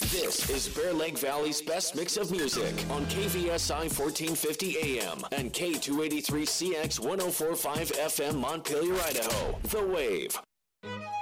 This is Bear Lake Valley's best mix of music on KVSI 1450 AM and K283CX 1045 FM Montpelier, Idaho. The Wave.